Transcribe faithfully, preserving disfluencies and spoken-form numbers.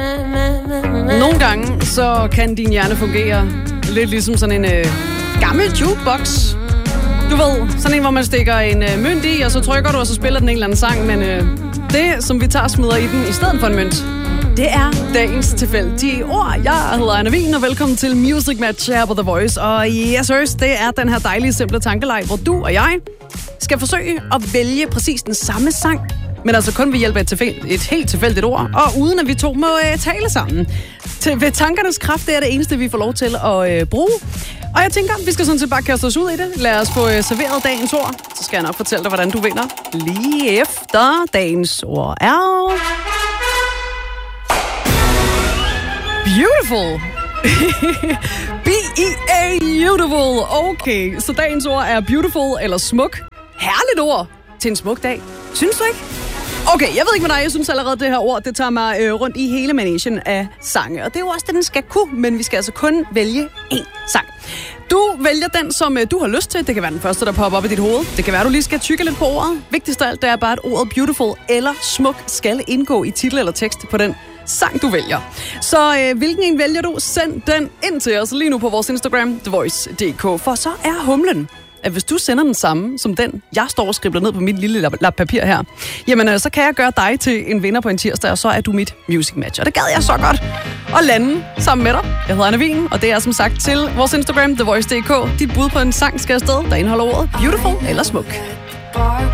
Nogle gange, så kan din hjerne fungere lidt ligesom sådan en øh, gammel jukebox. Du ved, sådan en, hvor man stikker en øh, mønt i, og så trykker du, og så spiller den en eller anden sang. Men øh, det, som vi tager og smider i den, i stedet for en mønt, det er dagens tilfældige ord. Jeg hedder Anna Wien, og velkommen til Music Match her på The Voice. Og yes, sirs, det er den her dejlige, simple tankeleg, hvor du og jeg skal forsøge at vælge præcis den samme sang, men altså kun ved hjælp af et, tilfælde, et helt tilfældigt ord, og uden at vi to må øh, tale sammen. Til, ved tankernes kraft, det er det eneste, vi får lov til at øh, bruge. Og jeg tænker, vi skal sådan set bare kaste os ud i det. Lad os få øh, serveret dagens ord. Så skal jeg nok fortælle dig, hvordan du vinder. Lige efter dagens ord er... Beautiful! B E A beautiful. Okay, så dagens ord er beautiful eller smuk. Herligt ord til en smuk dag. Synes du ikke? Okay, jeg ved ikke med dig, jeg synes allerede, det her ord, det tager mig øh, rundt i hele managen af sange. Og det er jo også det, den skal kunne, men vi skal altså kun vælge én sang. Du vælger den, som øh, du har lyst til. Det kan være den første, der popper op i dit hoved. Det kan være, du lige skal tykke lidt på ordet. Vigtigst af alt, det er bare, at ordet beautiful eller smuk skal indgå i titel eller tekst på den sang, du vælger. Så øh, hvilken en vælger du? Send den ind til os lige nu på vores Instagram, the voice punktum d k. For så er humlen, at hvis du sender den samme som den, jeg står og skribler ned på mit lille lap, lap papir her, jamen øh, så kan jeg gøre dig til en vinder på en tirsdag, og så er du mit music match. Og det gad jeg så godt at lande sammen med dig. Jeg hedder Anna Wien, og det er som sagt til vores Instagram, the voice punktum d k. Dit bud på en sang skal afsted, der indeholder ordet beautiful eller smuk.